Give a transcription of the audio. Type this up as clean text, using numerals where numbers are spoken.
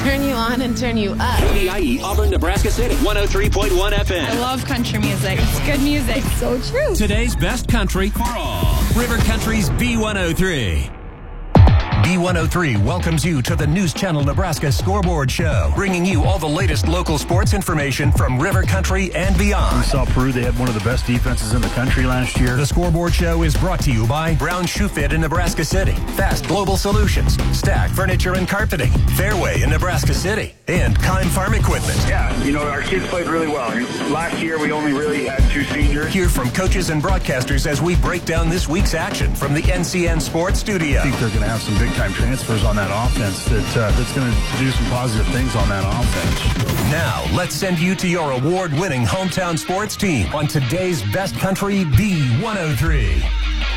turn you on and turn you up. KDIE, Auburn, Nebraska City, 103.1 FM. I love country music. It's good music. It's so true. Today's best country for all. River Country's B103. B103 welcomes you to the News Channel Nebraska Scoreboard Show, bringing you all the latest local sports information from River Country and beyond. We saw Peru. They had one of the best defenses in the country last year. The Scoreboard Show is brought to you by Brown Shoe Fit in Nebraska City, Fast Global Solutions, Stack Furniture and Carpeting, Fairway in Nebraska City, and Kime Farm Equipment. Yeah, our kids played really well. Last year, we only really had 2 seniors. Hear from coaches and broadcasters as we break down this week's action from the NCN Sports Studio. I think they're going to have some big-time transfers on that offense that's going to do some positive things on that offense. Now, let's send you to your award-winning hometown sports team on today's Best Country B103.